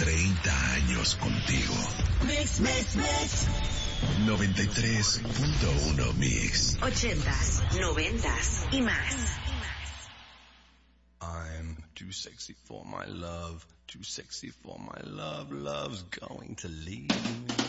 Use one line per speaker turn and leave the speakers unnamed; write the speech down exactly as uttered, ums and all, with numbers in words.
treinta años contigo.
Mix, mix, mix.
noventa y tres punto uno Mix.
Ochentas, noventas y más.
I'm too sexy for my love, too sexy for my love, love's going to leave me.